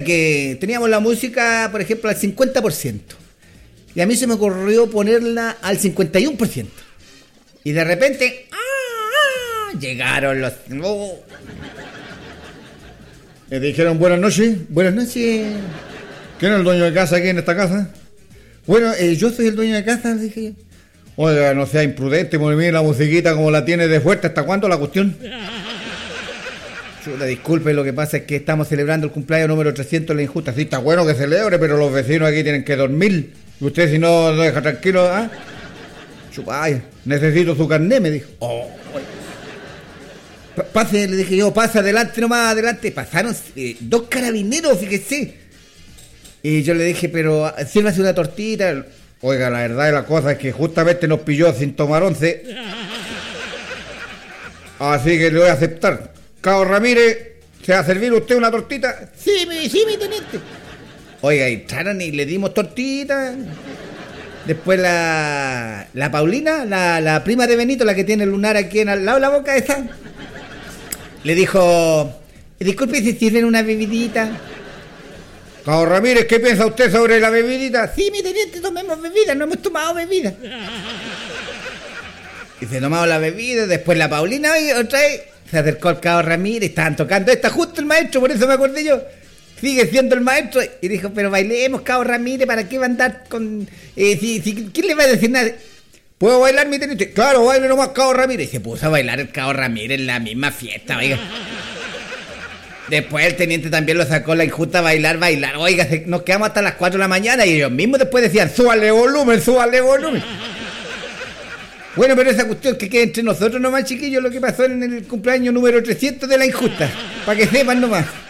que teníamos la música, por ejemplo, al 50%. Y a mí se me ocurrió ponerla al 51%. Y de repente, llegaron los... Me dijeron buenas noches. Buenas noches. ¿Quién es el dueño de casa aquí en esta casa? Bueno, yo soy el dueño de casa, dije yo. Oiga, no sea imprudente, mire la musiquita como la tiene de fuerte. ¿Hasta cuándo la cuestión? Chuta, disculpe, lo que pasa es que estamos celebrando el cumpleaños número 300 de la injusta. Sí, está bueno que celebre, pero los vecinos aquí tienen que dormir. Y usted si no deja tranquilo, ¿ah? Chupaya. Necesito su carné, me dijo. Pase, le dije yo, pasa adelante nomás, adelante. Pasaron 2 carabineros, fíjese. Y yo le dije, pero sírvase una tortita. Oiga, la verdad de la cosa es que justamente nos pilló sin tomar once. Así que le voy a aceptar. Cabo Ramírez, ¿se va a servir usted una tortita? Sí, mi teniente. Oiga, entraron y le dimos tortita. Después la Paulina, la prima de Benito, la que tiene el lunar aquí al lado de la boca esa, le dijo, disculpe si sirven una bebidita. Cabo Ramírez, ¿qué piensa usted sobre la bebidita? Sí, mi teniente, tomemos bebida, no hemos tomado bebida. Y se tomaba la bebida, después la Paulina, otra vez, se acercó al Cabo Ramírez, estaban tocando esta justo el maestro, por eso me acordé yo. Sigue siendo el maestro. Y dijo, pero bailemos, Cabo Ramírez, ¿para qué va a andar con...? ¿Quién le va a decir nada? ¿Puedo bailar, mi teniente? Claro, baile nomás, Cabo Ramírez. Y se puso a bailar el Cabo Ramírez en la misma fiesta, oiga. Después el teniente también lo sacó la injusta a bailar. Oiga, nos quedamos hasta las 4 de la mañana y ellos mismos después decían, súbale volumen. Bueno, pero esa cuestión que queda entre nosotros nomás, chiquillos, lo que pasó en el cumpleaños número 300 de la injusta. Para que sepan nomás.